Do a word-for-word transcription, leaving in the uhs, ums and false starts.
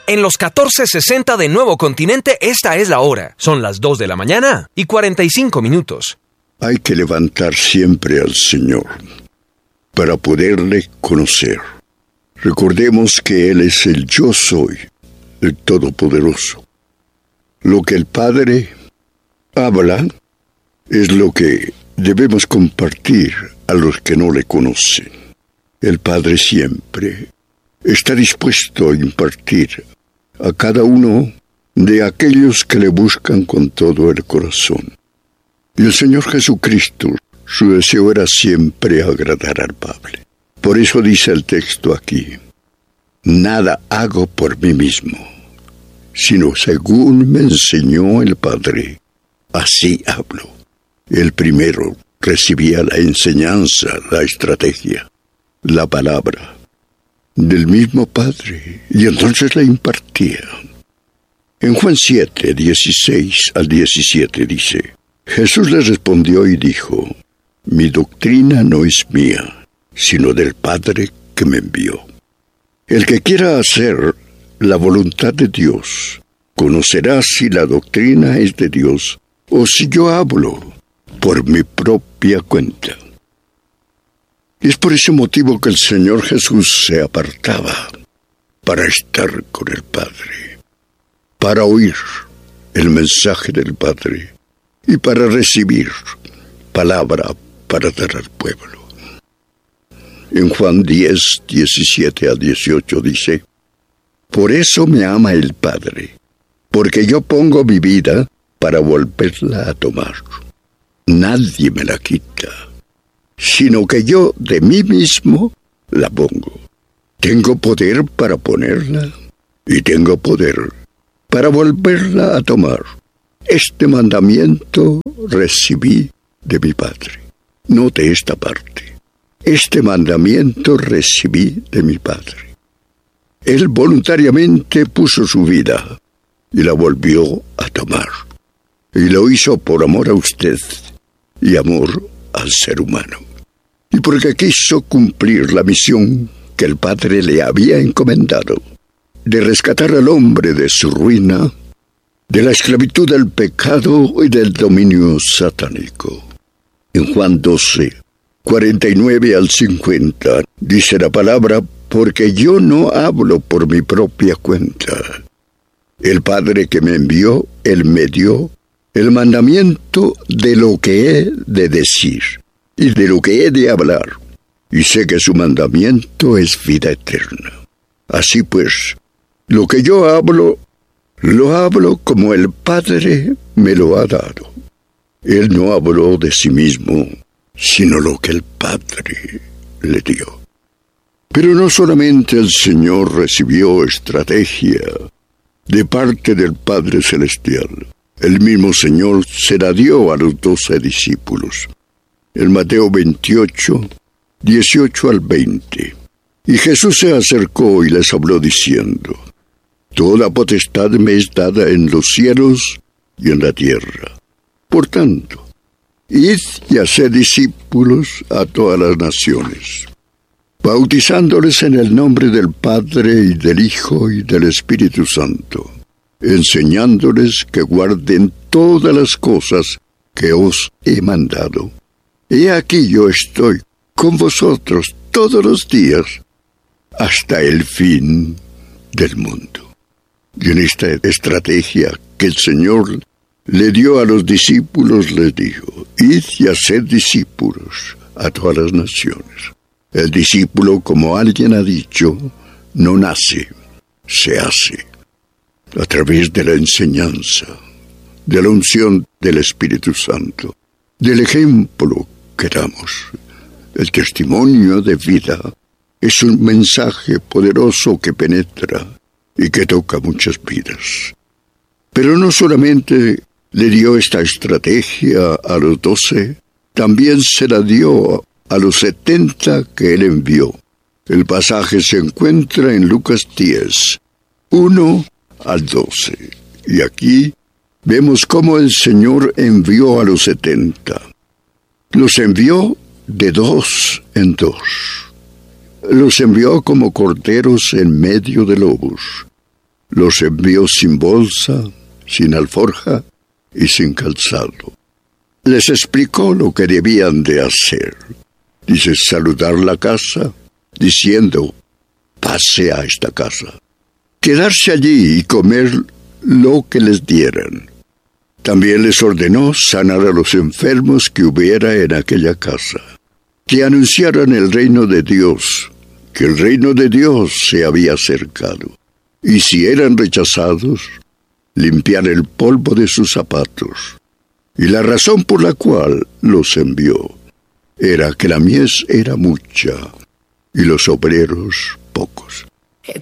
En los catorce sesenta de Nuevo Continente, esta es la hora. Son las dos de la mañana y cuarenta y cinco minutos. Hay que levantar siempre al Señor para poderle conocer. Recordemos que Él es el Yo Soy, el Todopoderoso. Lo que el Padre habla es lo que debemos compartir a los que no le conocen. El Padre siempre está dispuesto a impartir a cada uno de aquellos que le buscan con todo el corazón. Y el Señor Jesucristo, su deseo era siempre agradar al Padre. Por eso dice el texto aquí: nada hago por mí mismo, sino según me enseñó el Padre, así hablo. El primero recibía la enseñanza, la estrategia, la palabra del mismo Padre, y entonces la impartía. En Juan siete, dieciséis al diecisiete dice: Jesús le respondió y dijo: mi doctrina no es mía, sino del Padre que me envió. El que quiera hacer la voluntad de Dios conocerá si la doctrina es de Dios o si yo hablo por mi propia cuenta. Y es por ese motivo que el Señor Jesús se apartaba para estar con el Padre, para oír el mensaje del Padre y para recibir palabra para dar al pueblo. En Juan diez, diecisiete a dieciocho dice: por eso me ama el Padre, porque yo pongo mi vida para volverla a tomar. Nadie me la quita, sino que yo de mí mismo la pongo. Tengo poder para ponerla y tengo poder para volverla a tomar. Este mandamiento recibí de mi Padre. Note esta parte. Este mandamiento recibí de mi Padre. Él voluntariamente puso su vida y la volvió a tomar. Y lo hizo por amor a usted y amor al ser humano. Y porque quiso cumplir la misión que el Padre le había encomendado, de rescatar al hombre de su ruina, de la esclavitud del pecado y del dominio satánico. En Juan doce, cuarenta y nueve al cincuenta, dice la palabra: porque yo no hablo por mi propia cuenta. El Padre que me envió, Él me dio el mandamiento de lo que he de decir y de lo que he de hablar, y sé que su mandamiento es vida eterna. Así pues, lo que yo hablo, lo hablo como el Padre me lo ha dado. Él no habló de sí mismo, sino lo que el Padre le dio. Pero no solamente el Señor recibió estrategia de parte del Padre Celestial, el mismo Señor se la dio a los doce discípulos. En Mateo veintiocho, dieciocho al veinte. Y Jesús se acercó y les habló diciendo: toda potestad me es dada en los cielos y en la tierra. Por tanto, id y haced discípulos a todas las naciones, bautizándoles en el nombre del Padre y del Hijo y del Espíritu Santo, enseñándoles que guarden todas las cosas que os he mandado. He aquí yo estoy con vosotros todos los días hasta el fin del mundo. Y en esta estrategia que el Señor le dio a los discípulos, les dijo: id y haced discípulos a todas las naciones. El discípulo, como alguien ha dicho, no nace, se hace a través de la enseñanza, de la unción del Espíritu Santo, del ejemplo que damos. El testimonio de vida es un mensaje poderoso que penetra y que toca muchas vidas. Pero no solamente le dio esta estrategia a los doce, también se la dio a los setenta que él envió. El pasaje se encuentra en Lucas diez, uno al doce. Y aquí vemos cómo el Señor envió a los setenta. Los envió de dos en dos. Los envió como corderos en medio de lobos. Los envió sin bolsa, sin alforja y sin calzado. Les explicó lo que debían de hacer. Dice, saludar la casa, diciendo, pase a esta casa. Quedarse allí y comer lo que les dieran. También les ordenó sanar a los enfermos que hubiera en aquella casa. Que anunciaran el reino de Dios, que el reino de Dios se había acercado. Y si eran rechazados, limpiar el polvo de sus zapatos. Y la razón por la cual los envió era que la mies era mucha y los obreros pocos.